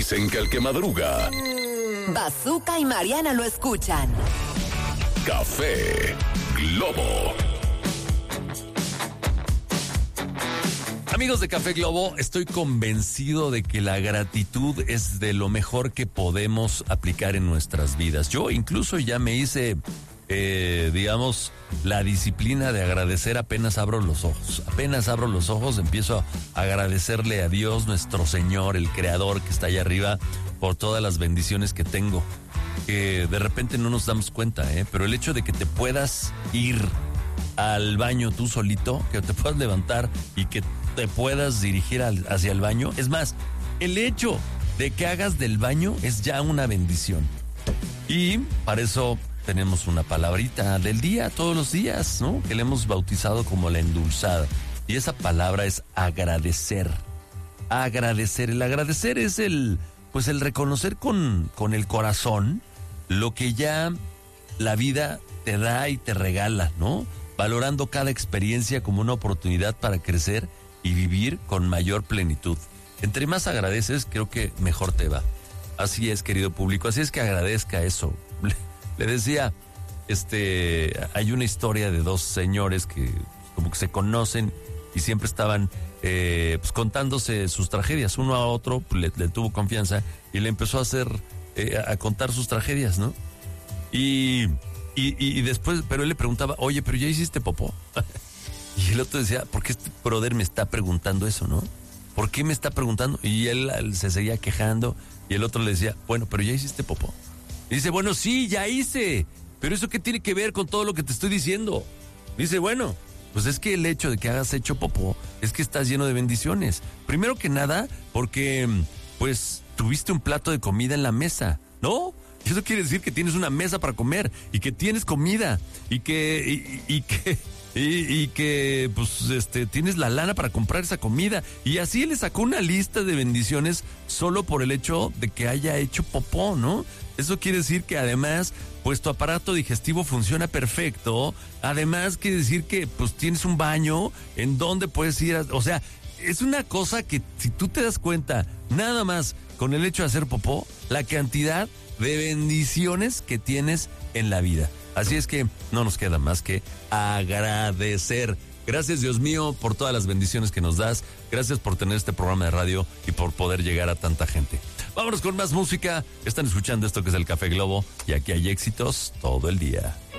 Dicen que el que madruga. Bazooka y Mariana lo escuchan. Café Globo. Amigos de Café Globo, estoy convencido de que la gratitud es de lo mejor que podemos aplicar en nuestras vidas. Yo incluso ya me hice, digamos, la disciplina de agradecer apenas abro los ojos. Apenas abro los ojos, empiezo a agradecerle a Dios, nuestro Señor, el Creador que está allá arriba, por todas las bendiciones que tengo. Que de repente no nos damos cuenta, pero el hecho de que te puedas ir al baño tú solito, que te puedas levantar y que te puedas dirigir hacia el baño. Es más, el hecho de que hagas del baño es ya una bendición. Y para eso tenemos una palabrita del día, todos los días, ¿no? Que le hemos bautizado como la endulzada. Y esa palabra es agradecer. Agradecer. El agradecer es el reconocer con el corazón lo que ya la vida te da y te regala, ¿no? Valorando cada experiencia como una oportunidad para crecer y vivir con mayor plenitud. Entre más agradeces, creo que mejor te va. Así es, querido público, así es que agradezca eso. Le decía, hay una historia de dos señores que como que se conocen y siempre estaban contándose sus tragedias. Uno a otro le tuvo confianza y le empezó a contar sus tragedias, ¿no? Y después, pero él le preguntaba, oye, ¿pero ya hiciste popó? Y el otro decía, ¿por qué este brother me está preguntando eso, no? ¿Por qué me está preguntando? Y él se seguía quejando y el otro le decía, bueno, ¿pero ya hiciste popó? Y dice, bueno, sí, ya hice, pero ¿eso qué tiene que ver con todo lo que te estoy diciendo? Dice, bueno, pues es que el hecho de que hagas hecho popó es que estás lleno de bendiciones. Primero que nada, porque, pues, tuviste un plato de comida en la mesa, ¿no? Y eso quiere decir que tienes una mesa para comer y que tienes comida y que tienes la lana para comprar esa comida. Y así le sacó una lista de bendiciones solo por el hecho de que haya hecho popó, ¿no? Eso quiere decir que además, pues tu aparato digestivo funciona perfecto. Además quiere decir que pues tienes un baño en donde puedes ir o sea, es una cosa que si tú te das cuenta, nada más con el hecho de hacer popó, la cantidad de bendiciones que tienes en la vida. Así es que no nos queda más que agradecer. Gracias, Dios mío, por todas las bendiciones que nos das. Gracias por tener este programa de radio y por poder llegar a tanta gente. Vámonos con más música. Están escuchando esto que es el Café Globo y aquí hay éxitos todo el día.